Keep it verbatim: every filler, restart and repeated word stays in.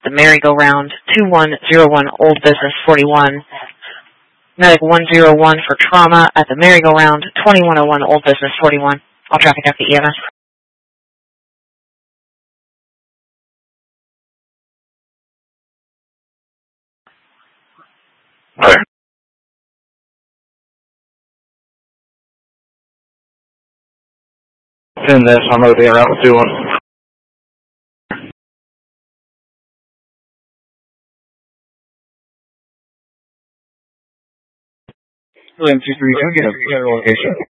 the merry-go-round, two one zero one Old Business forty-one. Medic one zero one for trauma at the merry-go-round, twenty-one oh one Old Business forty-one. All traffic after E M S. Clear. Send this, I'm over there, I'm doing. M two three two, get a better location.